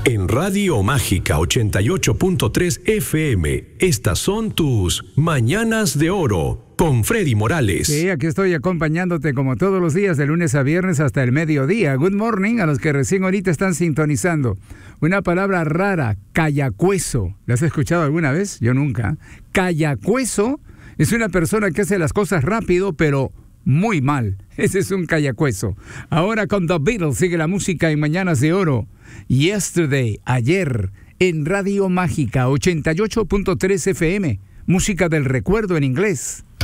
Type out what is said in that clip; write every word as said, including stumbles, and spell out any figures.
En Radio Mágica ochenta y ocho punto tres F M, estas son tus Mañanas de Oro con Freddy Morales. Sí, aquí estoy acompañándote como todos los días de lunes a viernes hasta el mediodía. Good morning a los que recién ahorita están sintonizando. Una palabra rara, callacueso. ¿La has escuchado alguna vez? Yo nunca. Callacueso es una persona que hace las cosas rápido, pero muy mal. Ese es un callacueso. Ahora con The Beatles sigue la música en Mañanas de Oro. Yesterday, ayer, en Radio Mágica ochenta y ocho punto tres F M. Música del recuerdo en inglés.